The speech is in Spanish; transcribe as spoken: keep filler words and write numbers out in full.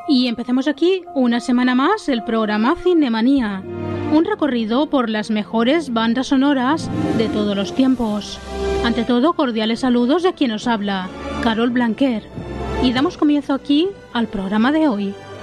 Y empezamos aquí una semana más el programa Cinemanía, un recorrido por las mejores bandas sonoras de todos los tiempos. Ante todo, cordiales saludos de quien os habla, Carol Blanquer. Y damos comienzo aquí al programa de hoy.